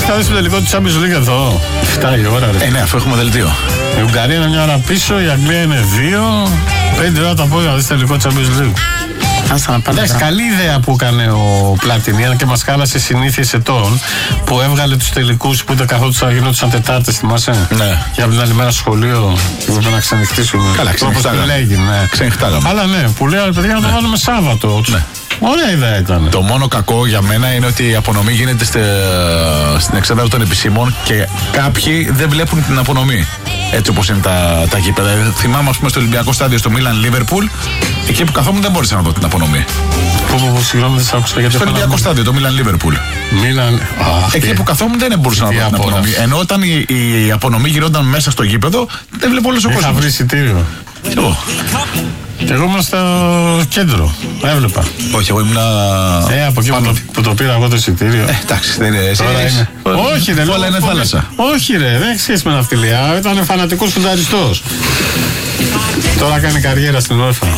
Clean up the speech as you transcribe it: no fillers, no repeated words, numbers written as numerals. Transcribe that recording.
θα δεις το τελικό του Champions League εδώ. 7 η ώρα, ρε. Ναι, αφού έχουμε δελτίο. Η Ουγγαρία είναι μια ώρα πίσω, η Αγγλία είναι 2. 5 ώρα το απόγευμα δεις τελικό Champions League. Εντάξει, καλή ιδέα που έκανε ο Πλατινί και μας χάλασε συνήθειες ετών που έβγαλε τους τελικούς που ήταν γινόντουσαν Τετάρτες, θυμάσαι. Ναι. Για την άλλη μέρα σχολείο και έπρεπε να ξενυχτήσουμε. Καλά, ξενυχτάγαμε. Αλλά ναι, που λέει παιδιά να το βάλουμε Σάββατο. Ναι. Ωραία ιδέα ήταν. Το μόνο κακό για μένα είναι ότι η απονομή γίνεται στην εξέδρα των επισήμων και κάποιοι δεν βλέπουν την απονομή. Έτσι όπως είναι τα γήπεδα. Θυμάμαι, ας πούμε, στο Ολυμπιακό στάδιο στο Μίλαν Λίβερπουλ, εκεί που καθόμουν δεν μπόρεσα να δω την απονομή. Συγγνώμη, δεν σ' άκουσα γιατί. Στο Ολυμπιακό στάδιο, το Μίλαν Λίβερπουλ. Εκεί που καθόμουν δεν μπορούσα να δω την απονομή. Ενώ όταν η απονομή γινόταν μέσα στο γήπεδο, δεν βλέπω όλος ο κόσμος. Είχα βρει εισιτήριο. Και εγώ ήμουν στο κέντρο. Έβλεπα. Όχι, εγώ ήμουν. Από εκεί που το πήρα εγώ το εισιτήριο. Εντάξει, δεν είναι. Όχι, ρε. Όλα είναι θάλασσα. Όχι, ρε. Δεν έχει σχέση με ναυτιλία. Ήταν φανατικός φουνταριστός. Τώρα κάνει καριέρα στην UEFA.